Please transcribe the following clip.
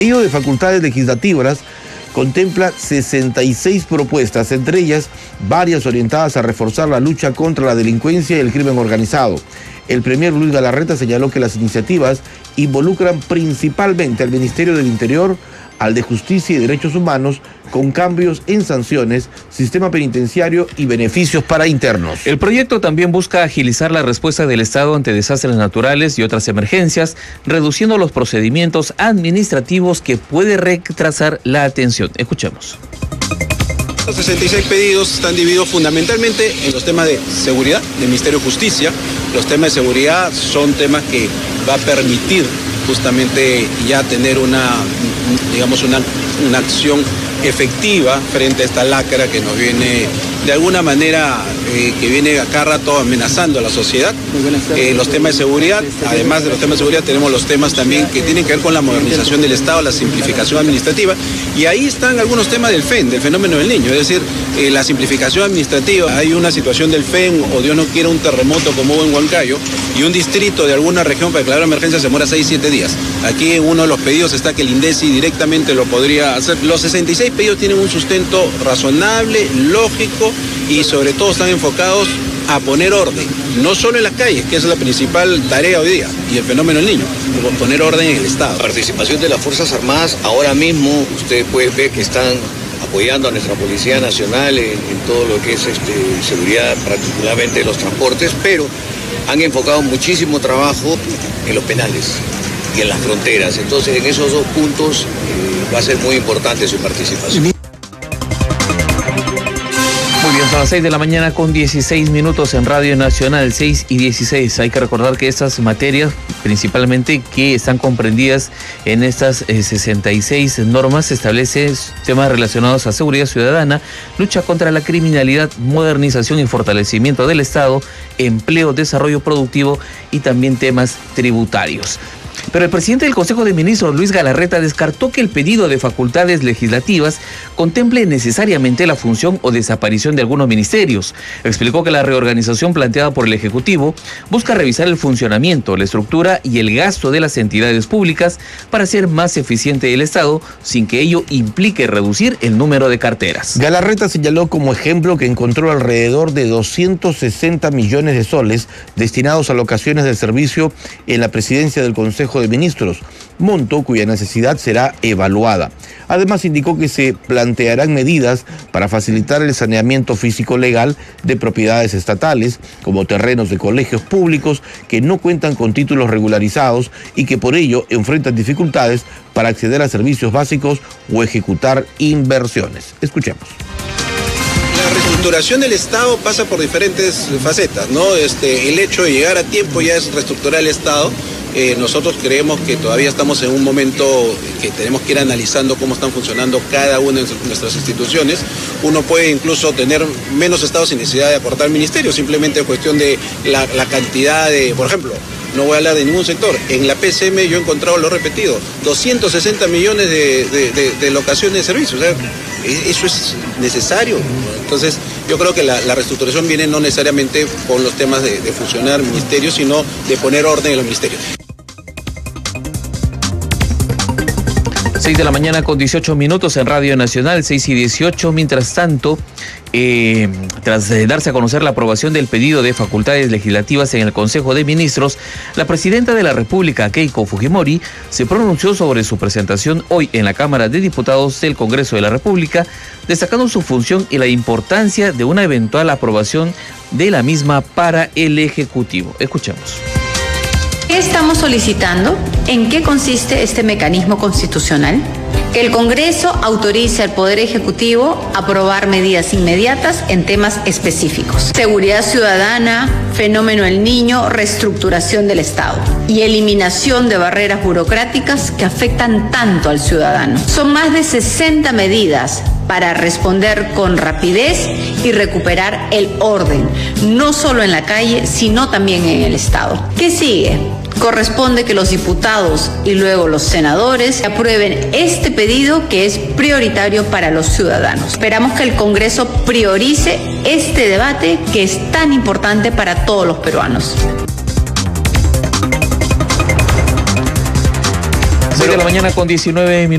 El pedido de facultades legislativas contempla 66 propuestas, entre ellas varias orientadas a reforzar la lucha contra la delincuencia y el crimen organizado. El premier Luis Galarreta señaló que las iniciativas involucran principalmente al Ministerio del Interior, al de Justicia y Derechos Humanos, con cambios en sanciones, sistema penitenciario y beneficios para internos. El proyecto también busca agilizar la respuesta del Estado ante desastres naturales y otras emergencias, reduciendo los procedimientos administrativos que puede retrasar la atención. Escuchemos. Los 66 pedidos están divididos fundamentalmente en los temas de seguridad del Ministerio de Justicia. Los temas de seguridad son temas que va a permitir justamente ya tener una acción efectiva frente a esta lacra que nos viene de alguna manera, que viene a cada rato amenazando a la sociedad. Los temas de seguridad, además de los temas de seguridad, tenemos los temas también que tienen que ver con la modernización del Estado, la simplificación administrativa, y ahí están algunos temas del FEN, del fenómeno del niño, es decir, la simplificación administrativa. Hay una situación del FEN, o Dios no quiera un terremoto como hubo en Huancayo, y un distrito de alguna región para declarar emergencia se demora 6-7 días. Aquí en uno de los pedidos está que el INDECI directamente lo podría hacer. Los 66 pedidos tienen un sustento razonable, lógico, y sobre todo están enfocados a poner orden, no solo en las calles, que es la principal tarea hoy día, y el fenómeno del niño, poner orden en el Estado. La participación de las Fuerzas Armadas, ahora mismo usted puede ver que están apoyando a nuestra Policía Nacional en todo lo que es seguridad, particularmente los transportes, pero han enfocado muchísimo trabajo en los penales y en las fronteras. Entonces, en esos dos puntos va a ser muy importante su participación. Muy bien, son las 6 de la mañana con 16 minutos en Radio Nacional, 6 y 16. Hay que recordar que estas materias, principalmente que están comprendidas en estas 66 normas, establece temas relacionados a seguridad ciudadana, lucha contra la criminalidad, modernización y fortalecimiento del Estado, empleo, desarrollo productivo y también temas tributarios. Pero el presidente del Consejo de Ministros, Luis Galarreta, descartó que el pedido de facultades legislativas contemple necesariamente la función o desaparición de algunos ministerios. Explicó que la reorganización planteada por el Ejecutivo busca revisar el funcionamiento, la estructura y el gasto de las entidades públicas para hacer más eficiente el Estado, sin que ello implique reducir el número de carteras. Galarreta señaló como ejemplo que encontró alrededor de 260 millones de soles destinados a locaciones de servicio en la presidencia del Consejo de Ministros, monto cuya necesidad será evaluada. Además, indicó que se plantearán medidas para facilitar el saneamiento físico legal de propiedades estatales, como terrenos de colegios públicos que no cuentan con títulos regularizados y que por ello enfrentan dificultades para acceder a servicios básicos o ejecutar inversiones. Escuchemos. La reestructuración del Estado pasa por diferentes facetas, ¿no? El hecho de llegar a tiempo ya es reestructurar el Estado. Nosotros creemos que todavía estamos en un momento que tenemos que ir analizando cómo están funcionando cada una de nuestras instituciones. Uno puede incluso tener menos Estado sin necesidad de aportar ministerios, simplemente en cuestión de la cantidad de, por ejemplo, no voy a hablar de ningún sector. En la PCM yo he encontrado, lo he repetido, 260 millones de locaciones de servicios. O sea, eso es necesario. Entonces, yo creo que la reestructuración viene no necesariamente con los temas de fusionar ministerios, sino de poner orden en los ministerios. 6 de la mañana con 18 minutos en Radio Nacional, 6 y 18. Mientras tanto, tras darse a conocer la aprobación del pedido de facultades legislativas en el Consejo de Ministros, la presidenta de la República, Keiko Fujimori, se pronunció sobre su presentación hoy en la Cámara de Diputados del Congreso de la República, destacando su función y la importancia de una eventual aprobación de la misma para el Ejecutivo. Escuchemos. ¿Qué estamos solicitando? ¿En qué consiste este mecanismo constitucional? Que el Congreso autorice al Poder Ejecutivo a aprobar medidas inmediatas en temas específicos. Seguridad ciudadana, fenómeno del niño, reestructuración del Estado y eliminación de barreras burocráticas que afectan tanto al ciudadano. Son más de 60 medidas para responder con rapidez y recuperar el orden, no solo en la calle, sino también en el Estado. ¿Qué sigue? Corresponde que los diputados y luego los senadores aprueben este pedido que es prioritario para los ciudadanos. Esperamos que el Congreso priorice este debate que es tan importante para todos los peruanos. 6 de la mañana con 19 minutos.